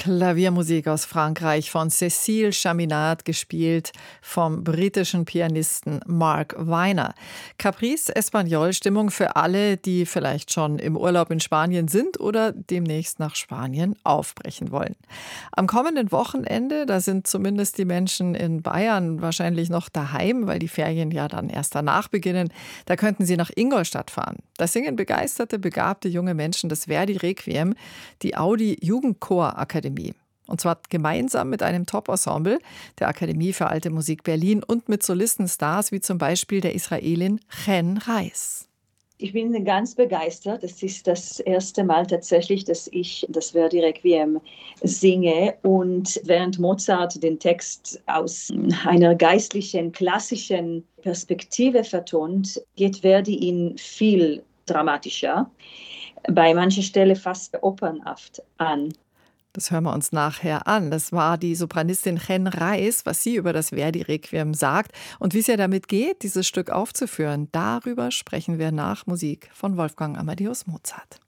Klaviermusik aus Frankreich von Cécile Chaminade, gespielt vom britischen Pianisten Mark Weiner. Caprice Espagnol, Stimmung für alle, die vielleicht schon im Urlaub in Spanien sind oder demnächst nach Spanien aufbrechen wollen. Am kommenden Wochenende, da sind zumindest die Menschen in Bayern wahrscheinlich noch daheim, weil die Ferien ja dann erst danach beginnen. Da könnten sie nach Ingolstadt fahren. Da singen begeisterte, begabte junge Menschen das Verdi Requiem, die Audi Jugendchor Akademie. Und zwar gemeinsam mit einem Top-Ensemble der Akademie für Alte Musik Berlin und mit Solistenstars wie zum Beispiel der Israelin Chen Reis. Ich bin ganz begeistert. Es ist das erste Mal tatsächlich, dass ich das Verdi Requiem singe. Und während Mozart den Text aus einer geistlichen, klassischen Perspektive vertont, geht Verdi ihn viel dramatischer, bei mancher Stelle fast opernhaft an. Das hören wir uns nachher an. Das war die Sopranistin Chen Reis, was sie über das Verdi Requiem sagt und wie es ihr damit geht, dieses Stück aufzuführen. Darüber sprechen wir nach Musik von Wolfgang Amadeus Mozart.